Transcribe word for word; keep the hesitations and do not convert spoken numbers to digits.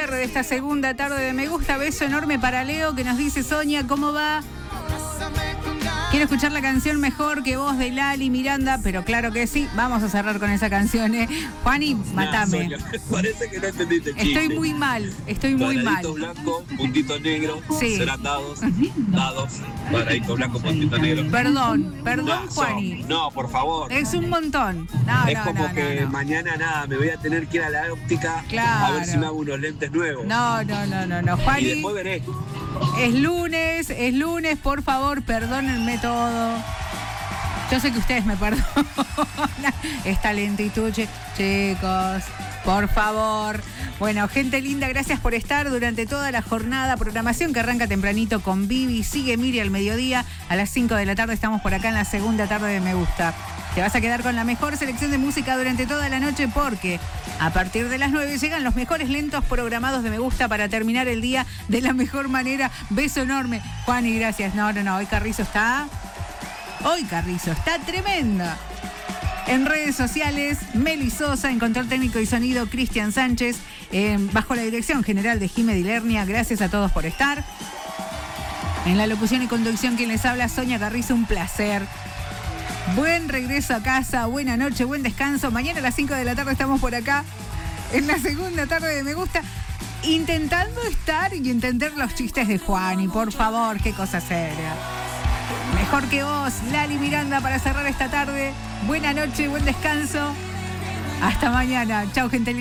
cierre de esta segunda tarde de Me Gusta. Beso enorme para Leo, que nos dice: Sonia, ¿cómo va? Quiero escuchar la canción Mejor que Vos de Lali Miranda, pero claro que sí, vamos a cerrar con esa canción, ¿eh? Juani, matame. Nah, Sonia, parece que no entendiste el chiste. Estoy muy mal, estoy muy mal. Cuadradito blanco, puntito negro, sí. Serán dados, dados, cuadradito blanco, puntito negro. Perdón, perdón, Nah, Juani. So, no, por favor. Es un montón. No, es no, como no, que no, no. mañana nada, me voy a tener que ir a la óptica claro. a ver si me hago unos lentes nuevos. No, no, no, no, no, Juani. Y después veré. Es lunes, es lunes, por favor, perdónenme todo. Yo sé que ustedes me perdonan. Esta lentitud, chicos, por favor. Bueno, gente linda, gracias por estar durante toda la jornada. Programación que arranca tempranito con Vivi. Sigue Miri al mediodía. A las cinco de la tarde estamos por acá en la segunda tarde de Me Gusta. Te vas a quedar con la mejor selección de música durante toda la noche porque a partir de las nueve llegan los mejores lentos programados de Me Gusta para terminar el día de la mejor manera. Beso enorme. Juani, gracias. No, no, no. Hoy Carrizo está... Hoy Carrizo está tremenda. En redes sociales, Meli Sosa, en control técnico y sonido, Cristian Sánchez, eh, bajo la dirección general de Jime Dilernia. Gracias a todos por estar. En la locución y conducción, quien les habla, Sonia Carrizo, un placer. Buen regreso a casa, buena noche, buen descanso. Mañana a las cinco de la tarde estamos por acá, en la segunda tarde de Me Gusta, intentando estar y entender los chistes de Juani. Por favor, qué cosa seria. Mejor que Vos, Lali Miranda, para cerrar esta tarde. Buena noche, buen descanso. Hasta mañana. Chau, gente linda.